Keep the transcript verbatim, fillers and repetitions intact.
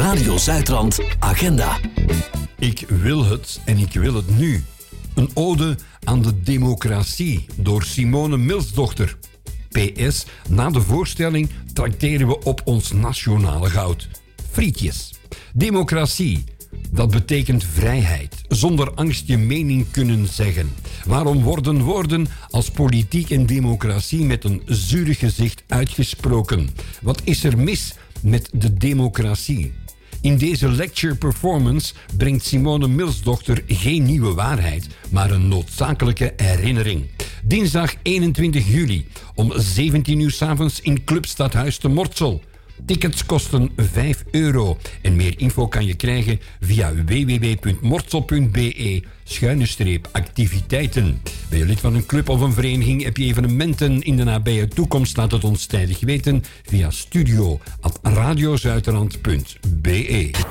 Radio Zuidrand Agenda. Ik wil het en ik wil het nu. Een ode aan de democratie door Simone Milsdochter. P S. Na de voorstelling trakteren we op ons nationale goud. Frietjes. Democratie. Dat betekent vrijheid, zonder angst je mening kunnen zeggen. Waarom worden woorden als politiek en democratie met een zurig gezicht uitgesproken? Wat is er mis met de democratie? In deze lecture performance brengt Simone Milsdochter geen nieuwe waarheid, maar een noodzakelijke herinnering. Dinsdag eenentwintig juli om zeventien uur 's avonds in Club Stadhuis te Mortsel. Tickets kosten vijf euro. En meer info kan je krijgen via w w w punt mortsel punt b e schuine streep activiteiten. Ben je lid van een club of een vereniging? Heb je evenementen in de nabije toekomst? Laat het ons tijdig weten via studio at radiozuiderland punt b e.